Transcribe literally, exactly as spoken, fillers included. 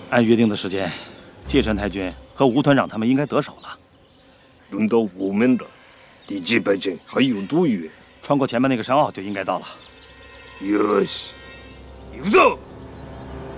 按约定的时间，界山太君和吴团长他们应该得手了。 轮到我们了，离击败阵还有多远？ 穿过前面那个山坳就应该到了。 よし，行くぞ！